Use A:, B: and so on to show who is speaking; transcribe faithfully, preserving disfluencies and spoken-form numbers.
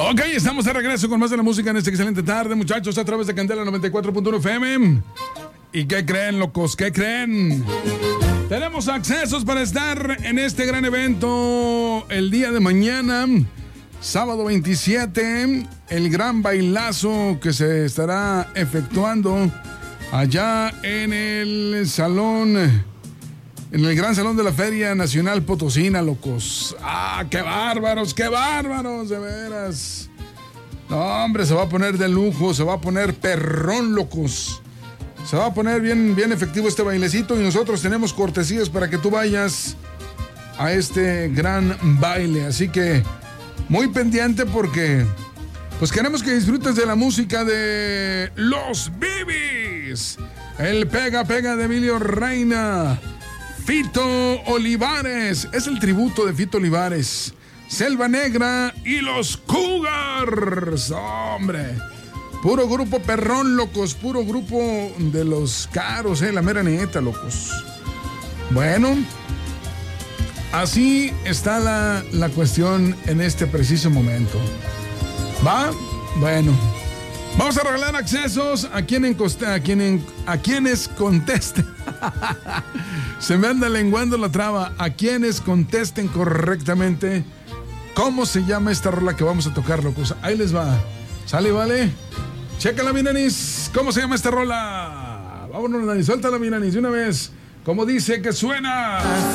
A: Ok, estamos de regreso con más de la música en esta excelente tarde, muchachos, a través de Candela noventa y cuatro punto uno F M. ¿Y qué creen, locos? ¿Qué creen? Tenemos accesos para estar en este gran evento el día de mañana, sábado veintisiete, el gran bailazo que se estará efectuando allá en el salón, en el gran salón de la Feria Nacional Potosina, locos. ¡Ah, qué bárbaros, qué bárbaros, de veras! No, hombre, se va a poner de lujo, se va a poner perrón, locos. Se va a poner bien, bien efectivo este bailecito y nosotros tenemos cortesías para que tú vayas a este gran baile. Así que muy pendiente porque pues queremos que disfrutes de la música de Los Bibis. El Pega Pega de Emilio Reina. Fito Olivares. Es el tributo de Fito Olivares. Selva Negra y los Cougars. Hombre. Puro grupo perrón, locos. Puro grupo de los caros, eh. La mera neta, locos. Bueno. Así está la, la cuestión en este preciso momento. ¿Va? Bueno. Vamos a regalar accesos a, quien encoste, a, quien en, a quienes contesten. Se me anda lenguando la traba. A quienes contesten correctamente cómo se llama esta rola que vamos a tocar, locos. Ahí les va. ¿Sale, vale? Chécala, mi nanis. ¿Cómo se llama esta rola? Vámonos, nanis. Suéltala, mi nanis, de una vez. Como dice que suena.